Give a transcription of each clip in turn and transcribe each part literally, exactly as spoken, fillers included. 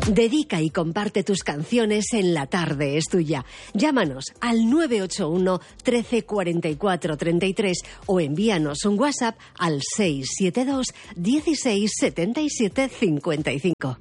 Dedica y comparte tus canciones en La Tarde es Tuya. Llámanos al nueve ocho uno, trece, cuarenta y cuatro, treinta y tres o envíanos un WhatsApp al seis siete dos, dieciséis, setenta y siete, cincuenta y cinco.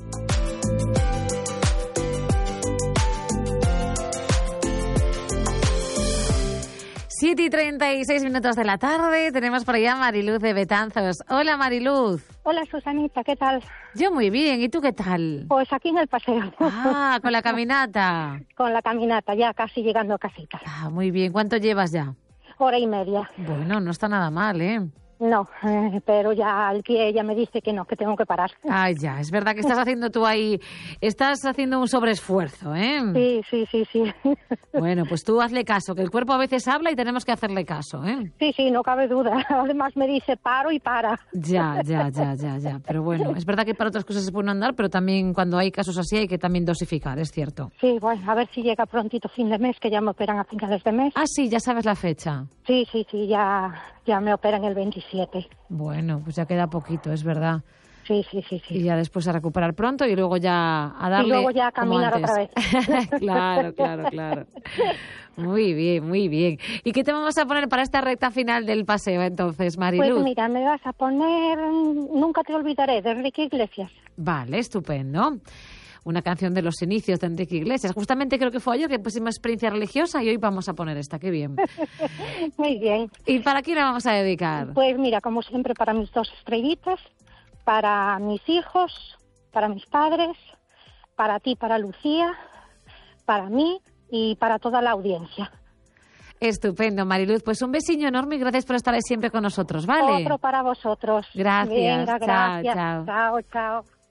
siete y treinta y seis minutos de la tarde, tenemos por allá a Mariluz de Betanzos. Hola, Mariluz. Hola, Susanita, ¿qué tal? Yo muy bien, ¿y tú qué tal? Pues aquí en el paseo. Ah, con la caminata. Con la caminata, ya casi llegando a casita. Ah, muy bien, ¿cuánto llevas ya? Hora y media. Bueno, no está nada mal, ¿eh? No, eh, pero ya el que ella me dice que no, que tengo que parar. Ah, ya, es verdad que estás haciendo tú ahí, estás haciendo un sobreesfuerzo, ¿eh? Sí, sí, sí, sí. Bueno, pues tú hazle caso, que el cuerpo a veces habla y tenemos que hacerle caso, ¿eh? Sí, sí, no cabe duda. Además me dice paro y para. Ya, ya, ya, ya, ya. Pero bueno, es verdad que para otras cosas se pueden andar, pero también cuando hay casos así hay que también dosificar, es cierto. Sí, bueno, a ver si llega prontito fin de mes, que ya me operan a finales de mes. Ah, sí, ya sabes la fecha. Sí, sí, sí, ya, ya me operan el veintisiete. Bueno, pues ya queda poquito, es verdad. Sí, sí, sí, sí. Y ya después a recuperar pronto y luego ya a darle. Y luego ya a caminar otra vez. Claro, claro, claro. Muy bien, muy bien. ¿Y qué te vamos a poner para esta recta final del paseo entonces, Mariluz? Pues mira, me vas a poner Nunca te olvidaré, de Enrique Iglesias. Vale, estupendo. Una canción de los inicios de Enrique Iglesias. Justamente creo que fue ayer que pusimos Experiencia Religiosa y hoy vamos a poner esta. Qué bien. Muy bien. ¿Y para quién la vamos a dedicar? Pues mira, como siempre, para mis dos estrellitas, para mis hijos, para mis padres, para ti, para Lucía, para mí y para toda la audiencia. Estupendo, Mariluz. Pues un besiño enorme y gracias por estar ahí siempre con nosotros, ¿vale? Otro para vosotros. Gracias. Venga, gracias. Chao, chao. Chao, chao.